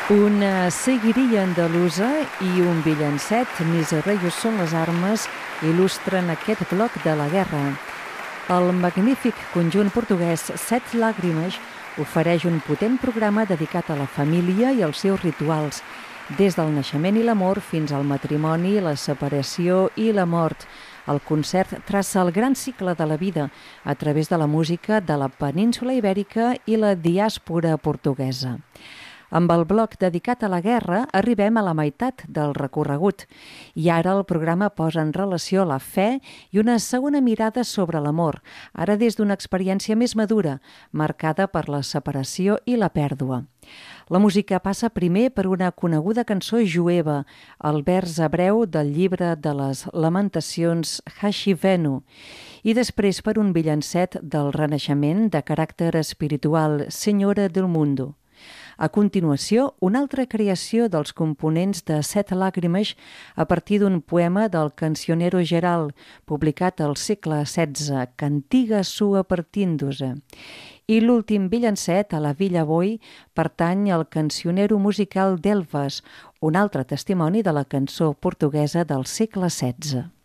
Una seguiria andalusa i un villancet, Mis reyes són les armes, il·lustren aquest bloc de la guerra. El magnífic conjunt portuguès Set Lágrimas ofereix un potent programa dedicat a la família i als seus rituals, des del naixement i l'amor fins al matrimoni, la separació i la mort. El concert traça el gran cicle de la vida a través de la música de la península ibèrica i la diàspora portuguesa. Amb el bloc dedicat a la guerra arribem a la meitat del recorregut i ara el programa posa en relació la fe i una segona mirada sobre l'amor, ara des d'una experiència més madura, marcada per la separació i la pèrdua. La música passa primer per una coneguda cançó jueva, el vers hebreu del llibre de les Lamentacions Hashivenu, i després per un villancet del Renaixement de caràcter espiritual, Senyora del Mundo. A continuació, una altra creació dels components de Set Lágrimas a partir d'un poema del Cancionero Geral, publicat al segle XVI, Cantiga sua partint-se. I l'últim villancet, a la Villa Boi, pertany al Cancionero musical d'Elvas, un altre testimoni de la cançó portuguesa del segle XVI.